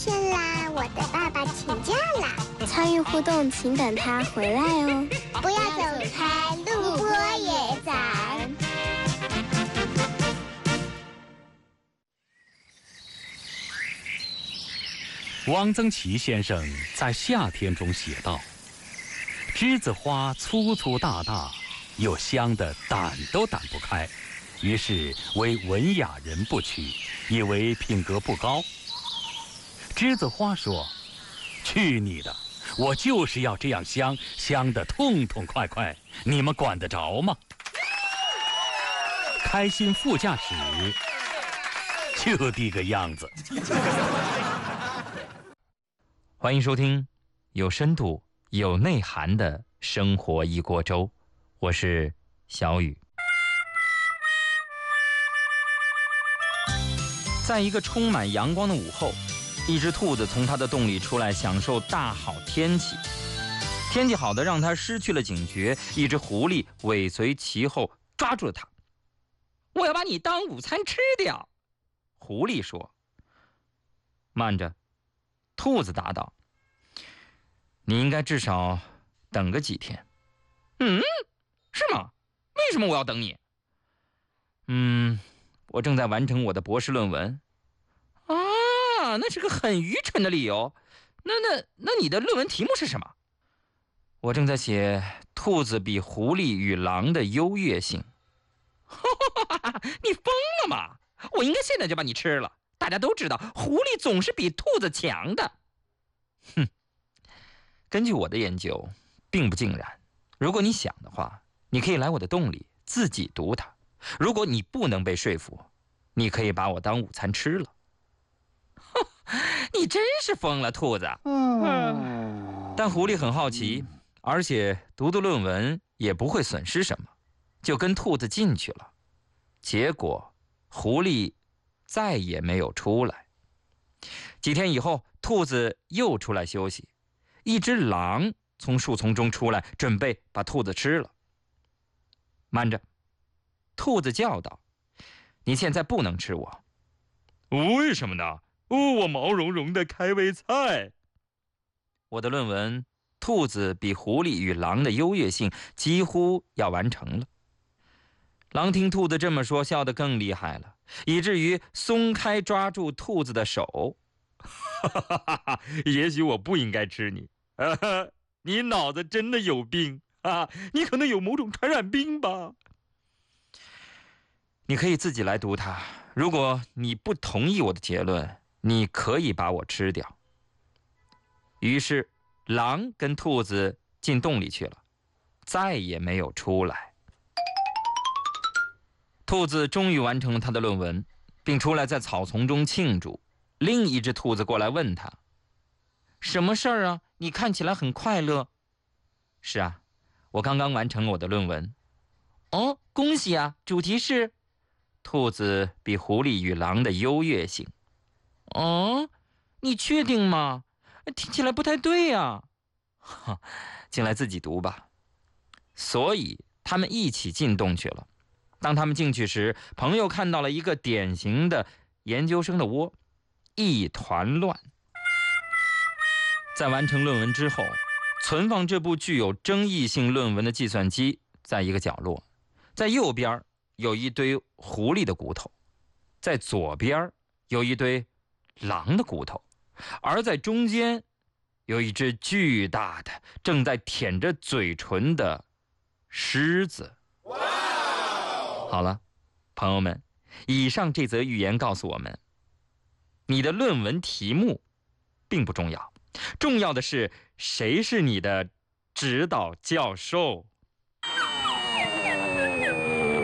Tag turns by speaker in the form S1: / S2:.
S1: 天啦，我的爸爸请假啦！
S2: 参与互动，请等他回来哦。
S1: 不要走开，录播也赞。
S3: 汪曾祺先生在夏天中写道：栀子花粗粗大大，又香得掸都掸不开，于是为文雅人不取，以为品格不高。栀子花说：去你的，我就是要这样香，香得痛痛快快，你们管得着吗？开心副驾驶就这个样子。
S4: 欢迎收听有深度有内涵的生活一锅粥，我是小雨。在一个充满阳光的午后，一只兔子从它的洞里出来，享受大好天气。天气好的让它失去了警觉，一只狐狸尾随其后，抓住了它。我要把你当午餐吃掉。狐狸说。慢着，兔子答道，你应该至少等个几天。是吗？为什么我要等你？我正在完成我的博士论文。啊，那是个很愚蠢的理由。那你的论文题目是什么？我正在写兔子比狐狸与狼的优越性。你疯了吗？我应该现在就把你吃了。大家都知道狐狸总是比兔子强的。根据我的研究并不尽然。如果你想的话，你可以来我的洞里自己读它。如果你不能被说服，你可以把我当午餐吃了。你真是疯了，兔子。但狐狸很好奇，而且读论文也不会损失什么，就跟兔子进去了。结果狐狸再也没有出来。几天以后，兔子又出来休息，一只狼从树丛中出来，准备把兔子吃了。慢着，兔子叫道，你现在不能吃我。为什么呢？我毛茸茸的开胃菜。我的论文《兔子比狐狸与狼的优越性》几乎要完成了。狼听兔子这么说，笑得更厉害了，以至于松开抓住兔子的手。也许我不应该吃你。你脑子真的有病啊！你可能有某种传染病吧？你可以自己来读它。如果你不同意我的结论，你可以把我吃掉。于是狼跟兔子进洞里去了，再也没有出来。兔子终于完成了他的论文，并出来在草丛中庆祝。另一只兔子过来问他，什么事儿啊？你看起来很快乐。是啊，我刚刚完成了我的论文。哦，恭喜啊！主题是兔子比狐狸与狼的优越性。哦，你确定吗？听起来不太对啊。进来自己读吧。所以他们一起进洞去了。当他们进去时，朋友看到了一个典型的研究生的窝，一团乱。在完成论文之后，存放这部具有争议性论文的计算机在一个角落，在右边有一堆狐狸的骨头，在左边有一堆狼的骨头，而在中间有一只巨大的正在舔着嘴唇的狮子。好了，朋友们，以上这则寓言告诉我们，你的论文题目并不重要，重要的是谁是你的指导教授。